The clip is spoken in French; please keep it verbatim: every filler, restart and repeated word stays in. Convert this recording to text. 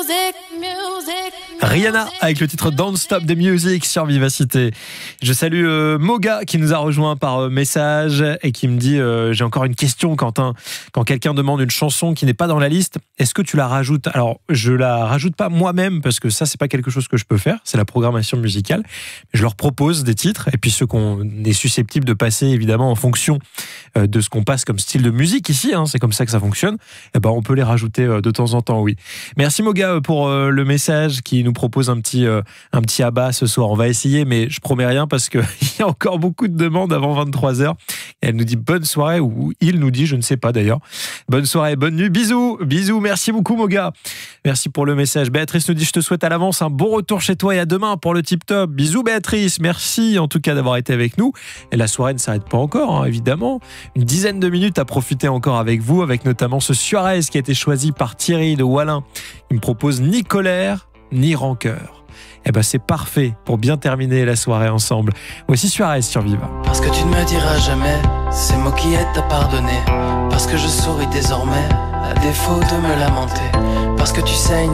Rihanna avec le titre Don't Stop the Music sur Vivacité. Je salue euh, Moga qui nous a rejoint par euh, message et qui me dit euh, j'ai encore une question, Quentin. Quand quelqu'un demande une chanson qui n'est pas dans la liste, est-ce que tu la rajoutes? Alors je la rajoute pas moi-même parce que ça c'est pas quelque chose que je peux faire, c'est la programmation musicale. Je leur propose des titres et puis ceux qu'on est susceptible de passer évidemment en fonction euh, de ce qu'on passe comme style de musique ici, hein, c'est comme ça que ça fonctionne. Et ben on peut les rajouter euh, de temps en temps, oui. Merci Moga pour euh, le message qui nous propose un petit, euh, un petit abat ce soir. On va essayer, mais je promets rien parce qu'il y a encore beaucoup de demandes avant vingt-trois heures. Et elle nous dit bonne soirée, ou il nous dit, je ne sais pas d'ailleurs. Bonne soirée, bonne nuit, bisous, bisous, merci beaucoup Moga. Merci pour le message. Béatrice nous dit, je te souhaite à l'avance un bon retour chez toi et à demain pour le tip top. Bisous Béatrice, merci en tout cas d'avoir été avec nous. Et la soirée ne s'arrête pas encore, hein, évidemment. Une dizaine de minutes à profiter encore avec vous, avec notamment ce Suarez qui a été choisi par Thierry de Wallin. Il me propose ni colère, ni rancœur. Eh ben c'est parfait pour bien terminer la soirée ensemble. Voici Suarez sur Viva. Parce que tu ne me diras jamais ces mots qui aident à pardonner. Parce que je souris désormais à défaut de me lamenter. Parce que tu saignes